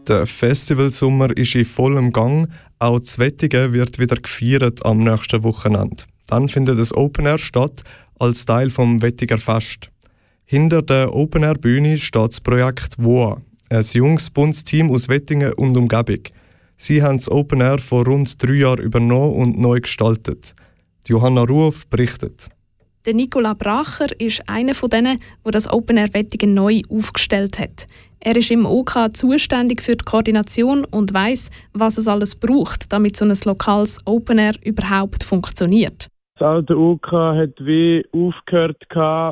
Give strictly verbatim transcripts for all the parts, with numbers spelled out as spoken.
Der Festivalsommer ist in vollem Gang. Auch das Wettigen wird wieder gefeiert am nächsten Wochenende. Dann findet das Open Air statt, als Teil vom Wettiger Fest. Hinter der Open Air Bühne steht das Projekt W O A, ein junges buntes Team aus Wettingen und Umgebung. Sie haben das Open Air vor rund drei Jahren übernommen und neu gestaltet. Die Johanna Ruoff berichtet. Der Nicola Bracher ist einer von denen, der das Open Air Wettingen neu aufgestellt hat. Er ist im O K zuständig für die Koordination und weiss, was es alles braucht, damit so ein lokales Open Air überhaupt funktioniert. Das alte O K hat wie aufgehört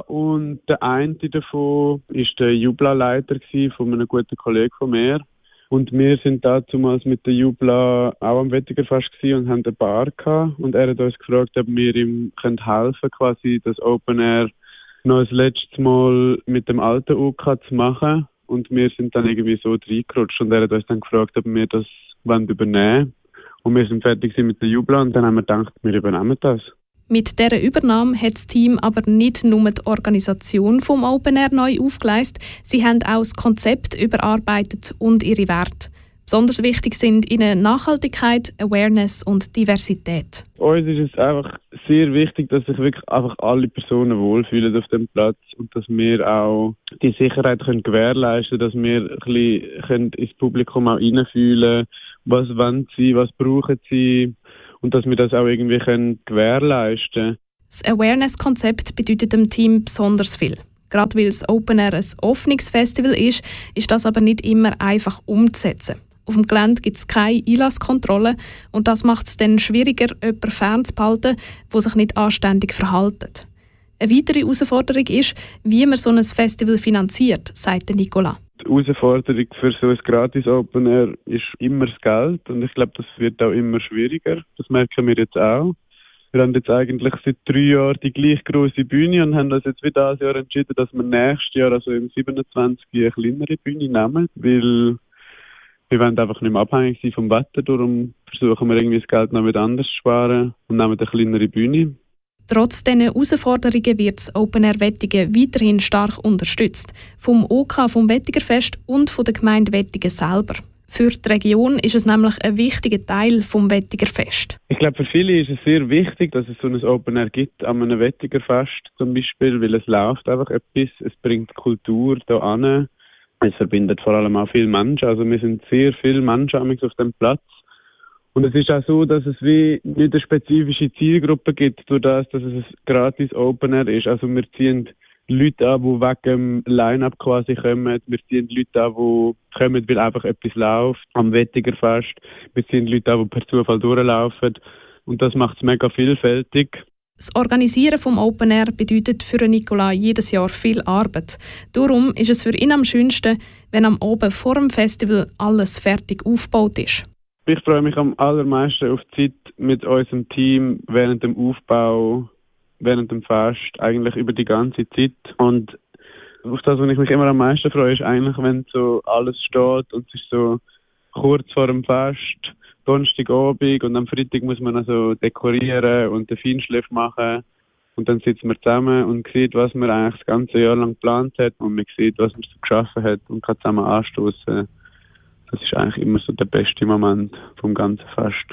und der eine davon war der Jubla-Leiter von einem guten Kollegen von mir. Und wir sind damals mit der Jubla auch am Wettigerfest und haben eine Bar gehabt. Und er hat uns gefragt, ob wir ihm helfen können, quasi das Open Air noch das letzte Mal mit dem alten O K zu machen. Und wir sind dann irgendwie so reingerutscht und er hat uns dann gefragt, ob wir das übernehmen wollen. Und wir sind fertig mit der Jubla und dann haben wir gedacht, wir übernehmen das. Mit dieser Übernahme hat das Team aber nicht nur die Organisation vom Open Air neu aufgeleistet, sie haben auch das Konzept überarbeitet und ihre Werte. Besonders wichtig sind ihnen Nachhaltigkeit, Awareness und Diversität. Uns ist es einfach sehr wichtig, dass sich wirklich einfach alle Personen wohlfühlen auf dem Platz und dass wir auch die Sicherheit können gewährleisten können, dass wir ein bisschen ins Publikum auch reinfühlen, was wollen sie, was brauchen sie und dass wir das auch irgendwie können gewährleisten können. Das Awareness-Konzept bedeutet dem Team besonders viel. Gerade weil das Open Air ein Öffnungsfestival ist, ist das aber nicht immer einfach umzusetzen. Auf dem Gelände gibt es keine Einlasskontrolle und das macht es dann schwieriger, jemanden fernzuhalten, der sich nicht anständig verhält. Eine weitere Herausforderung ist, wie man so ein Festival finanziert, sagt Nicola. Die Herausforderung für so ein gratis Open Air ist immer das Geld und ich glaube, das wird auch immer schwieriger. Das merken wir jetzt auch. Wir haben jetzt eigentlich seit drei Jahren die gleich grosse Bühne und haben uns jetzt wieder dieses Jahr entschieden, dass wir nächstes Jahr, also im siebenundzwanzig, eine kleinere Bühne nehmen, weil wir wollen einfach nicht mehr abhängig sein vom Wetter, darum versuchen wir irgendwie das Geld noch wieder anders zu sparen und nehmen eine kleinere Bühne. Trotz diesen Herausforderungen wird das Open Air Wettingen weiterhin stark unterstützt. Vom O K, vom Wettigerfest und von der Gemeinde Wettingen selber. Für die Region ist es nämlich ein wichtiger Teil vom Wettigerfest. Ich glaube, für viele ist es sehr wichtig, dass es so ein Open Air gibt, an einem Wettigerfest zum Beispiel, weil es läuft einfach etwas, es bringt Kultur hier an. Es verbindet vor allem auch viele Menschen. Also wir sind sehr viele Menschen auf dem Platz. Und es ist auch so, dass es wie nicht eine spezifische Zielgruppe gibt, durch das, dass es ein gratis Open Air ist. Also wir ziehen Leute an, die wegen dem Line-Up quasi kommen. Wir ziehen Leute an, die kommen, weil einfach etwas läuft am Wettigerfest. Wir ziehen Leute an, die per Zufall durchlaufen. Und das macht es mega vielfältig. Das Organisieren vom Open Air bedeutet für Nicola jedes Jahr viel Arbeit. Darum ist es für ihn am schönsten, wenn am Abend vor dem Festival alles fertig aufgebaut ist. Ich freue mich am allermeisten auf die Zeit mit unserem Team während dem Aufbau, während dem Fest, eigentlich über die ganze Zeit. Und auf das, was ich mich immer am meisten freue, ist eigentlich, wenn so alles steht und es ist so kurz vor dem Fest, Donnerstagabend und am Freitag muss man also dekorieren und den Feinschliff machen. Und dann sitzen wir zusammen und sieht, was man eigentlich das ganze Jahr lang geplant hat und man sieht, was man so geschaffen hat und kann zusammen anstoßen. Das ist eigentlich immer so der beste Moment vom ganzen Fest.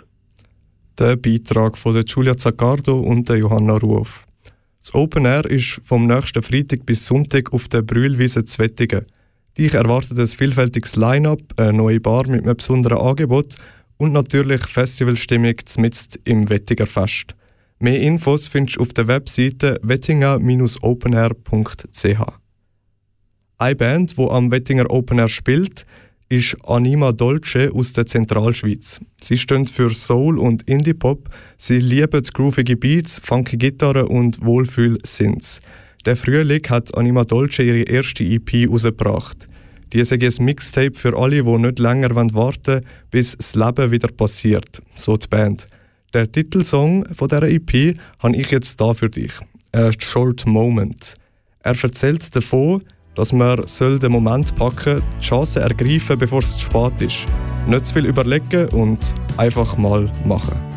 Der Beitrag von der Giulia Zaccardo und der Johanna Ruoff. Das Open Air ist vom nächsten Freitag bis Sonntag auf der Brühlwiese zu Wettingen. Dich erwartet ein vielfältiges Line-up, eine neue Bar mit einem besonderen Angebot und natürlich Festivalstimmung mitten im Wettiger Fest. Mehr Infos findest du auf der Webseite wettinger Bindestrich openair punkt c h. Eine Band, die am Wettinger Open Air spielt, ist Anima Dolce aus der Zentralschweiz. Sie stehen für Soul und Indie-Pop. Sie lieben groovige Beats, funky Gitarren und Wohlfühl-Synths. Der Frühling hat Anima Dolce ihre erste E P herausgebracht. Die ist ein Mixtape für alle, die nicht länger warten wollen, bis das Leben wieder passiert, so die Band. Der Titelsong von dieser E P habe ich jetzt da für dich. A Short Moment. Er erzählt davon, dass man den Moment packen soll, die Chance ergreifen, bevor es zu spät ist. Nicht zu viel überlegen und einfach mal machen.